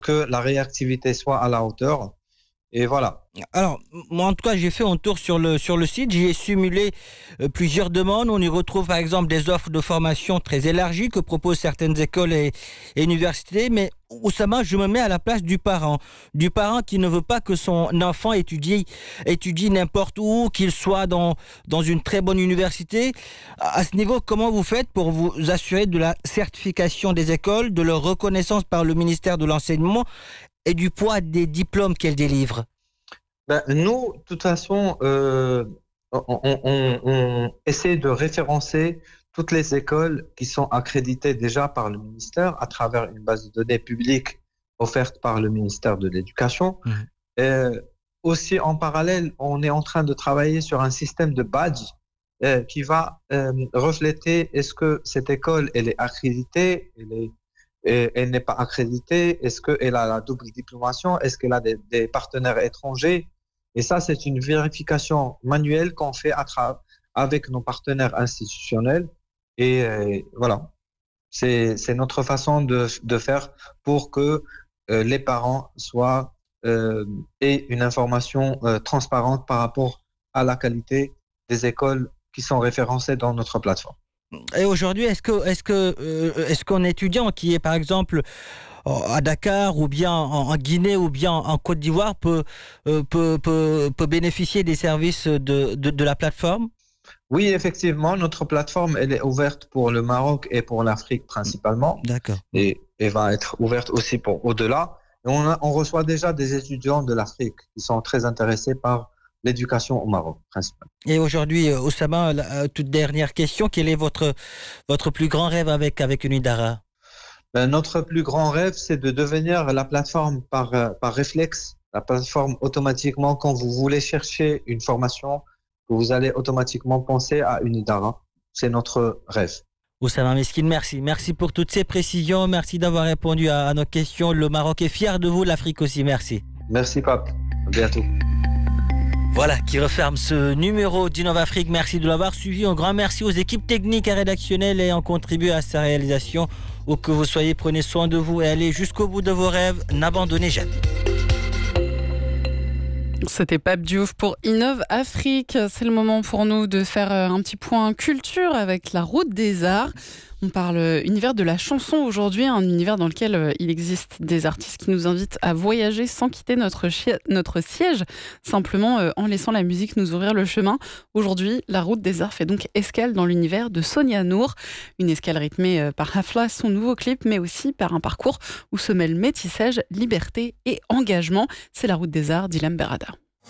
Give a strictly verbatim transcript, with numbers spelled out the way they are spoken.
que la réactivité soit à la hauteur. Et voilà. Alors, moi, en tout cas, j'ai fait un tour sur le, sur le site. J'ai simulé euh, plusieurs demandes. On y retrouve, par exemple, des offres de formation très élargies que proposent certaines écoles et, et universités. Mais, Oussama, je me mets à la place du parent. Du parent qui ne veut pas que son enfant étudie, étudie n'importe où, qu'il soit dans, dans une très bonne université. À ce niveau, comment vous faites pour vous assurer de la certification des écoles, de leur reconnaissance par le ministère de l'Enseignement et du poids des diplômes qu'elles délivrent? Ben, nous, de toute façon, euh, on, on- on- on essaie de référencer toutes les écoles qui sont accréditées déjà par le ministère à travers une base de données publique offerte par le ministère de l'Éducation. Mhm. Euh, Aussi, en parallèle, on est en train de travailler sur un système de badge euh, qui va euh, refléter est-ce que cette école, elle est accréditée, elle est et elle n'est pas accréditée, est-ce qu'elle a la double diplomation, est-ce qu'elle a des, des partenaires étrangers. Et ça, c'est une vérification manuelle qu'on fait à tra- avec nos partenaires institutionnels. Et euh, voilà, c'est, c'est notre façon de, de faire pour que euh, les parents soient, euh, aient une information euh, transparente par rapport à la qualité des écoles qui sont référencées dans notre plateforme. Et aujourd'hui, est-ce que, est-ce que, euh, est-ce qu'un étudiant qui est par exemple à Dakar ou bien en, en Guinée ou bien en Côte d'Ivoire peut, euh, peut, peut, peut bénéficier des services de, de, de la plateforme? Oui, effectivement, notre plateforme, elle est ouverte pour le Maroc et pour l'Afrique principalement, D'accord. et, et va être ouverte aussi pour au-delà. Et on, a- on reçoit déjà des étudiants de l'Afrique qui sont très intéressés par l'éducation au Maroc, principalement. Et aujourd'hui, euh, Oussama, la euh, toute dernière question, quel est votre, votre plus grand rêve avec, avec Unidara? Ben, notre plus grand rêve, c'est de devenir la plateforme par, euh, par réflexe, la plateforme automatiquement quand vous voulez chercher une formation, que vous allez automatiquement penser à Unidara. C'est notre rêve. Oussama Meskine, merci. Merci pour toutes ces précisions. Merci d'avoir répondu à, à nos questions. Le Maroc est fier de vous, l'Afrique aussi. Merci. Merci, Pape. À bientôt. Voilà qui referme ce numéro d'InnovAfrique. Merci de l'avoir suivi. Un grand merci aux équipes techniques et rédactionnelles ayant contribué à sa réalisation. Où que vous soyez, prenez soin de vous et allez jusqu'au bout de vos rêves. N'abandonnez jamais. C'était Pape Diouf pour InnovAfrique. C'est le moment pour nous de faire un petit point culture avec la Route des Arts. On parle univers de la chanson aujourd'hui, un univers dans lequel il existe des artistes qui nous invitent à voyager sans quitter notre, chi- notre siège, simplement euh, en laissant la musique nous ouvrir le chemin. Aujourd'hui, la Route des Arts fait donc escale dans l'univers de Sonia Nour, une escale rythmée euh, par Hafla, son nouveau clip, mais aussi par un parcours où se mêlent métissage, liberté et engagement. C'est la Route des Arts d'Ilham Berada.